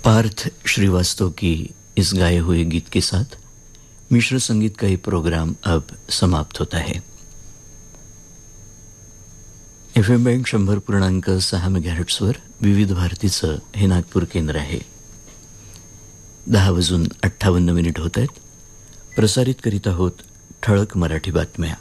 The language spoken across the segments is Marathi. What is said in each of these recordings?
पार्थ श्रीवास्तव की इस गाए हुए गीत के साथ मिश्र संगीत का ये प्रोग्राम अब समाप्त होता है। FM बँड 100.6 मेगाहर्ट्झवर विविध भारतीचं हे नागपूर केंद्र आहे। 10:58 होत आहेत। प्रसारित करीत आहोत ठळक मराठी बातम्या।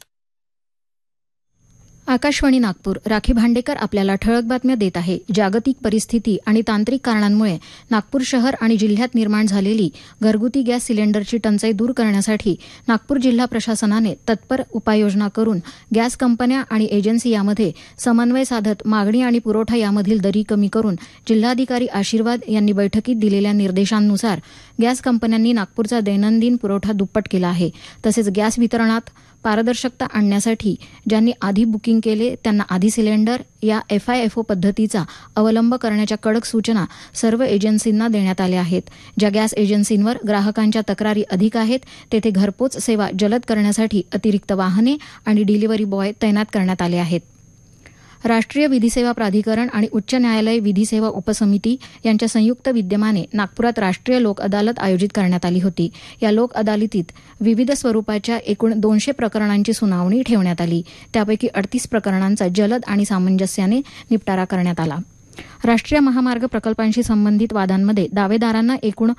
आकाशवाणी नागपूर, राखी भांडेकर आपल्याला ठळक बातम्या देत आहे। जागतिक परिस्थिती आणि तांत्रिक कारणांमुळे नागपूर शहर आणि जिल्ह्यात निर्माण झालेली घरगुती गॅस सिलेंडरची टंचाई दूर करण्यासाठी नागपूर जिल्हा प्रशासनाने तत्पर उपाययोजना करून गॅस कंपन्या आणि एजन्सी यामध्ये समन्वय साधत मागणी आणि पुरवठा यामधील दरी कमी करून जिल्हाधिकारी आशीर्वाद यांनी बैठकीत दिलेल्या निर्देशांनुसार गॅस कंपन्यांनी नागपूरचा दैनंदिन पुरवठा दुप्पट केला आहे। तसेच गॅस वितरणात पारदर्शकता आणण्यासाठी ज्यांनी आधी बुकिंग केले त्यांना आधी सिलेंडर या FIFO पद्धतीचा अवलंब करण्याच्या कडक सूचना सर्व एजन्सींना देण्यात आल्या आहेत। ज्या गॅस एजन्सींवर ग्राहकांच्या तक्रारी अधिक आहेत तेथे घरपोच सेवा जलद करण्यासाठी अतिरिक्त वाहने आणि डिलिव्हरी बॉय तैनात करण्यात आले आहेत। राष्ट्रीय विधिसेवा प्राधिकरण आणि उच्च न्यायालय विधिसेवा उपसमिती यांच्या संयुक्त विद्यमाने नागपुरात राष्ट्रीय लोक अदालत आयोजित करण्यात आली होती। या लोक अदालतीत विविध स्वरूपाच्या एकूण 200 प्रकरणांची सुनावणी ठेवण्यात आली। त्यापैकी 38 प्रकरणांचा जलद आणि सामंजस्याने निपटारा करण्यात आला। राष्ट्रीय महामार्ग प्रकल्पांशी संबंधित वादांमध्ये दावेदारांना एकूण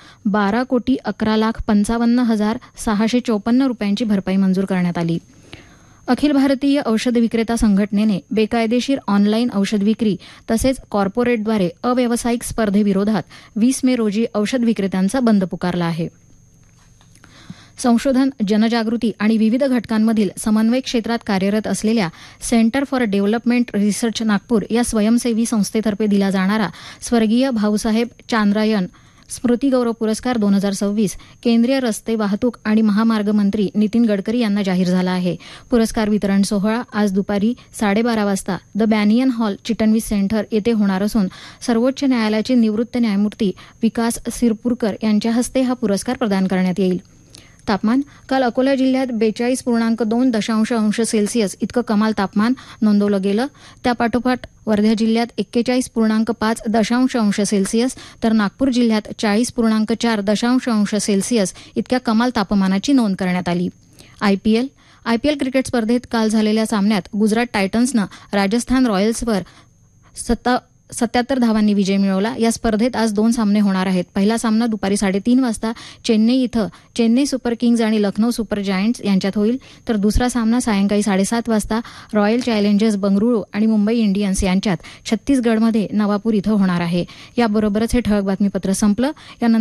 12,55,654 रुपयांची भरपाई मंजूर करण्यात आली। अखिल भारतीय औषध विक्रेता संघटनेने बेकायदेशीर ऑनलाईन औषध विक्री तसेच कॉर्पोरेटद्वारे अव्यावसायिक स्पर्धेविरोधात 20 मे रोजी औषध विक्रेत्यांचा बंद पुकारला आहे। संशोधन, जनजागृती आणि विविध घटकांमधील समन्वय क्षेत्रात कार्यरत असलेल्या centre for development research Nagpur या स्वयंसेवी संस्थेतर्फे दिला जाणारा स्वर्गीय भाऊसाहेब चांद्रायन स्मृती गौरव पुरस्कार 2026 केंद्रीय रस्ते वाहतूक आणि महामार्ग मंत्री नितीन गडकरी यांना जाहीर झाला आहे। पुरस्कार वितरण सोहळा आज दुपारी 12:30 वाजता the banyan hall, Chitnavis centre येथे होणार असून सर्वोच्च न्यायालयाचे निवृत्त न्यायमूर्ती विकास सिरपुरकर यांच्या हस्ते हा पुरस्कार प्रदान करण्यात येईल। तापमान काल अकोला जिल्ह्यात 42.2 अंश सेल्सिअस इतकं कमाल तापमान नोंदवलं गेलं। त्यापाठोपाठ वर्धा जिल्ह्यात 41.5 अंश सेल्सिअस तर नागपूर जिल्ह्यात 40.4 अंश सेल्सिअस इतक्या कमाल तापमानाची नोंद करण्यात आली। IPL क्रिकेट स्पर्धेत काल झालेल्या सामन्यात गुजरात टायटन्सनं राजस्थान रॉयल्सवर 77 धावांनी विजय मिळवला। या स्पर्धेत आज 2 सामने होणार आहेत। पहिला सामना दुपारी 3:30 वाजता चेन्नई इथं चेन्नई सुपर किंग्ज आणि लखनौ सुपर जायंट्स यांच्यात होईल, तर दुसरा सामना सायंकाळी 7:30 वाजता रॉयल चॅलेंजर्स बंगळुरू आणि मुंबई इंडियन्स यांच्यात छत्तीसगडमध्ये नवापूर इथं होणार आहे। याबरोबरच हे ठळक बातमीपत्र संपलं। यानंतर